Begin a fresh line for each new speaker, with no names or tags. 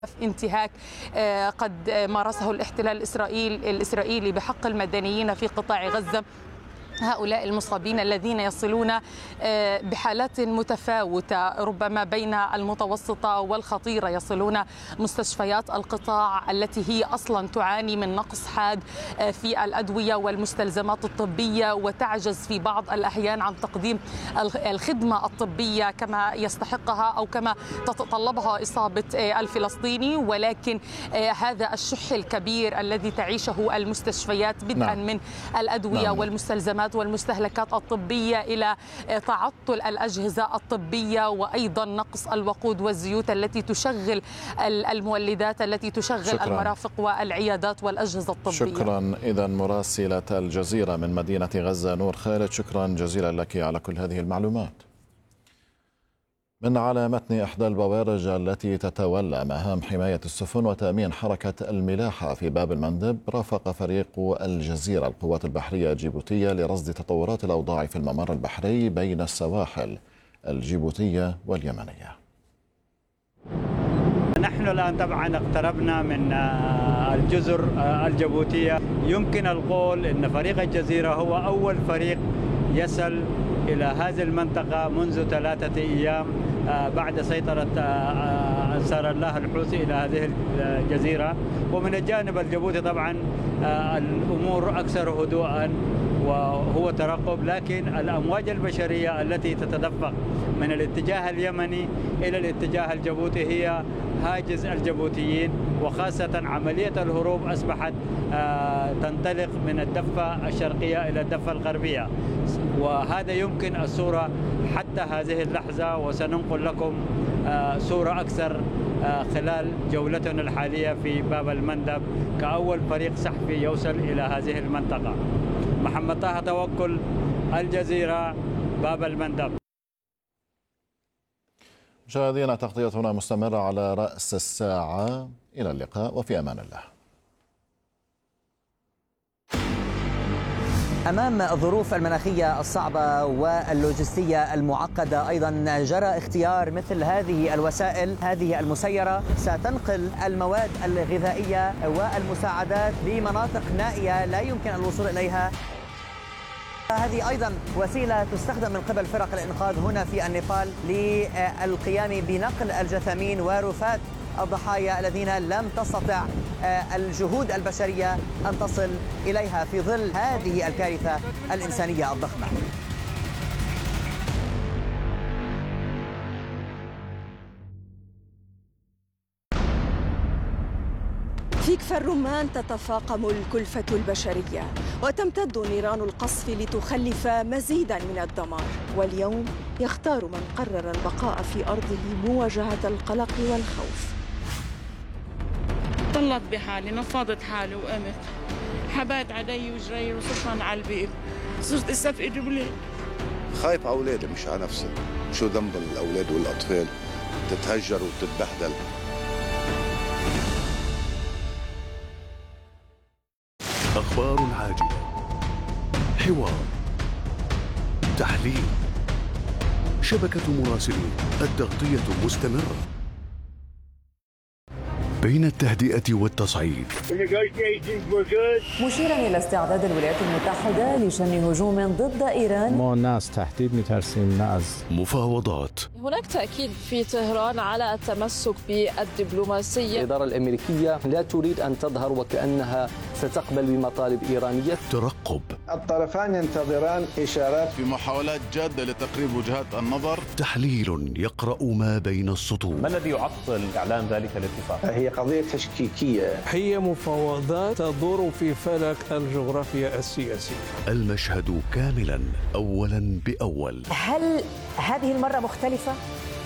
انتهاك قد مارسه الاحتلال الإسرائيلي بحق المدنيين في قطاع غزة. هؤلاء المصابين الذين يصلون بحالات متفاوتة ربما بين المتوسطة والخطيرة، يصلون مستشفيات القطاع التي هي أصلا تعاني من نقص حاد في الأدوية والمستلزمات الطبية، وتعجز في بعض الأحيان عن تقديم الخدمة الطبية كما يستحقها أو كما تتطلبها إصابة الفلسطيني. ولكن هذا الشح الكبير الذي تعيشه المستشفيات بدءا من الأدوية والمستلزمات والمستهلكات الطبية إلى تعطل الأجهزة الطبية، وأيضا نقص الوقود والزيوت التي تشغل المولدات التي تشغل المرافق والعيادات والأجهزة الطبية.
شكرا. إذا مراسلة الجزيرة من مدينة غزة نور خالد، شكرا جزيلا لك على كل هذه المعلومات. من على متن إحدى البوارج التي تتولى مهام حماية السفن وتأمين حركة الملاحة في باب المندب، رافق فريق الجزيرة القوات البحرية الجيبوتية لرصد تطورات الأوضاع في الممر البحري بين السواحل الجيبوتية واليمنية.
نحن الآن طبعا اقتربنا من الجزر الجيبوتية. يمكن القول أن فريق الجزيرة هو أول فريق يصل إلى هذه المنطقة منذ 3 أيام بعد سيطرة أنصار الله الحوثي إلى هذه الجزيرة. ومن الجانب الجيبوتي طبعا الأمور أكثر هدوءا وهو ترقب، لكن الأمواج البشرية التي تتدفق من الاتجاه اليمني إلى الاتجاه الجيبوتي هي هاجس الجيبوتيين، وخاصة عملية الهروب أصبحت تنطلق من الضفة الشرقية إلى الضفة الغربية، وهذا يمكن الصورة حتى هذه اللحظة، وسننقل لكم صورة أكثر خلال جولتنا الحالية في باب المندب كأول فريق سحفي يوصل إلى هذه المنطقة. محمد طه توكل، الجزيرة، باب المندب.
مشاهدينا، تغطيتنا مستمرة على رأس الساعة. إلى اللقاء وفي أمان الله.
أمام الظروف المناخية الصعبة واللوجستية المعقدة، أيضا جرى اختيار مثل هذه الوسائل، هذه المسيرة ستنقل المواد الغذائية والمساعدات لمناطق نائية لا يمكن الوصول إليها. هذه أيضا وسيلة تستخدم من قبل فرق الإنقاذ هنا في النيبال للقيام بنقل الجثامين ورفات الضحايا الذين لم تستطع الجهود البشرية أن تصل إليها في ظل هذه الكارثة الإنسانية الضخمة.
في كفر الرمان تتفاقم الكلفة البشرية وتمتد نيران القصف لتخلف مزيدا من الدمار، واليوم يختار من قرر البقاء في أرضه مواجهة القلق والخوف.
طلعت بحالي، نفضت حالي وقمت، حبيت علي وجري وصرت على البيت، صرت استفقد بلي.
خايف على أولادي مش على نفسي، شو ذنب الأولاد والأطفال تتهجر وتتبهدل.
أخبار عاجلة، حوار، تحليل، شبكة مراسلين، التغطية مستمرة بين التهدئة والتصعيد.
مشيرا إلى استعداد الولايات المتحدة لشن هجوم ضد إيران.
ما ناس تحديد مترسين ناس.
مفاوضات.
هناك تأكيد في طهران على التمسك بالدبلوماسية.
الإدارة الأمريكية لا تريد أن تظهر وكأنها ستقبل بمطالب إيرانية.
ترقب.
الطرفان ينتظران إشارات
في محاولات جادة لتقريب وجهات النظر.
تحليل يقرأ ما بين السطور.
ما الذي يعطل إعلان ذلك الاتفاق؟
هي قضية تشكيكية.
هي مفاوضات تدور في فلك الجغرافيا السياسية.
المشهد كاملا أولا بأول.
هل هذه المرة مختلفة؟